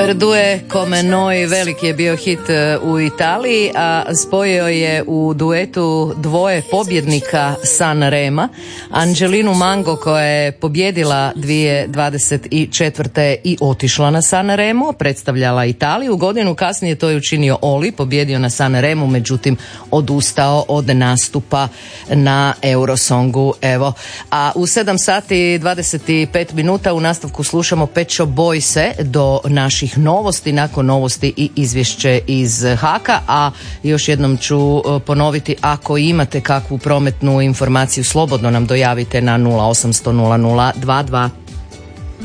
Due come noi veliki je bio hit u Italiji, a spojio je u duetu dvoje pobjednika Sanrema, Angelinu Mango koja je pobjedila 2024. i otišla na Sanremo, predstavljala Italiju. Godinu kasnije to je učinio Oli, pobjedio na Sanremu, međutim odustao od nastupa na Eurosongu. Evo, a u 7 sati 25 minuta u nastavku slušamo Pet Shop Boyse do naših novosti, nakon novosti i izvješće iz Haka, a još jednom ću ponoviti, ako imate kakvu prometnu informaciju slobodno nam dojavite na 0800 00 22.